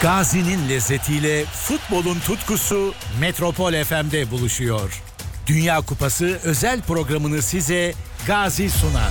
Gazi'nin lezzetiyle futbolun tutkusu Metropol FM'de buluşuyor. Dünya Kupası özel programını size Gazi sunar.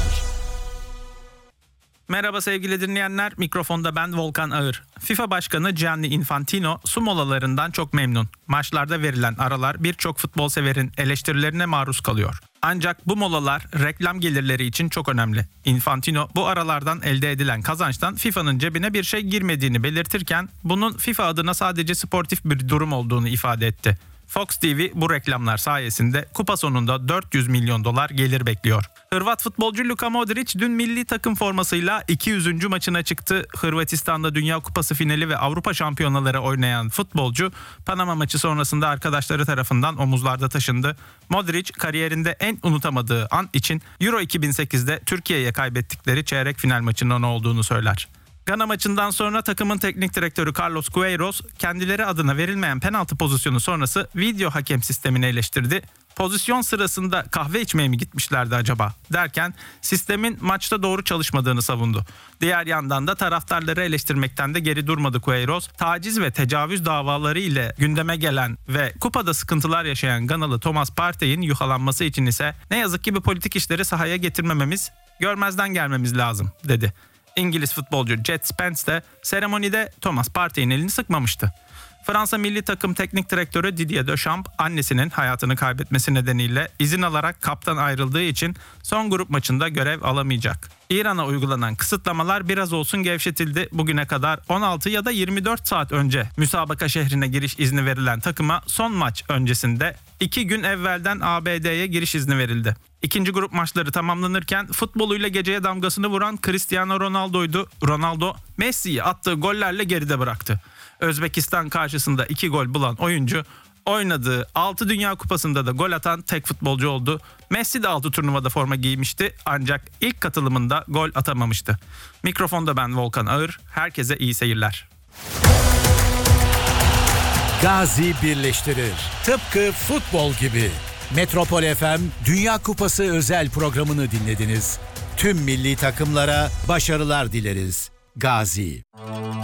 Merhaba sevgili dinleyenler, mikrofonda ben Volkan Ağır. FIFA Başkanı Gianni Infantino su molalarından çok memnun. Maçlarda verilen aralar birçok futbol severin eleştirilerine maruz kalıyor. Ancak bu molalar reklam gelirleri için çok önemli. Infantino bu aralardan elde edilen kazançtan FIFA'nın cebine bir şey girmediğini belirtirken bunun FIFA adına sadece sportif bir durum olduğunu ifade etti. Fox TV bu reklamlar sayesinde kupa sonunda 400 milyon dolar gelir bekliyor. Hırvat futbolcu Luka Modric dün milli takım formasıyla 200. maçına çıktı. Hırvatistan'da Dünya Kupası finali ve Avrupa şampiyonaları oynayan futbolcu Panama maçı sonrasında arkadaşları tarafından omuzlarda taşındı. Modric kariyerinde en unutamadığı an için Euro 2008'de Türkiye'ye kaybettikleri çeyrek final maçının olduğunu söyler. Gana maçından sonra takımın teknik direktörü Carlos Queiroz kendileri adına verilmeyen penaltı pozisyonu sonrası video hakem sistemini eleştirdi. Pozisyon sırasında kahve içmeye mi gitmişlerdi acaba derken sistemin maçta doğru çalışmadığını savundu. Diğer yandan da taraftarları eleştirmekten de geri durmadı Queiroz. Taciz ve tecavüz davaları ile gündeme gelen ve kupada sıkıntılar yaşayan Ganalı Thomas Partey'in yuhalanması için ise ne yazık ki bu politik işleri sahaya getirmememiz, görmezden gelmemiz lazım dedi. İngiliz futbolcu Jet Spence de seremonide Thomas Partey'in elini sıkmamıştı. Fransa milli takım teknik direktörü Didier Deschamps annesinin hayatını kaybetmesi nedeniyle izin alarak kaptan ayrıldığı için son grup maçında görev alamayacak. İran'a uygulanan kısıtlamalar biraz olsun gevşetildi. Bugüne kadar 16 ya da 24 saat önce müsabaka şehrine giriş izni verilen takıma son maç öncesinde 2 gün evvelden ABD'ye giriş izni verildi. İkinci grup maçları tamamlanırken futboluyla geceye damgasını vuran Cristiano Ronaldo'ydu. Ronaldo Messi'yi attığı gollerle geride bıraktı. Özbekistan karşısında 2 gol bulan oyuncu oynadığı 6 Dünya Kupası'nda da gol atan tek futbolcu oldu. Messi de 6 turnuvada forma giymişti ancak ilk katılımında gol atamamıştı. Mikrofonda ben Volkan Ağır. Herkese iyi seyirler. Gazi birleştirir. Tıpkı futbol gibi. Metropol FM Dünya Kupası özel programını dinlediniz. Tüm milli takımlara başarılar dileriz. Gazi.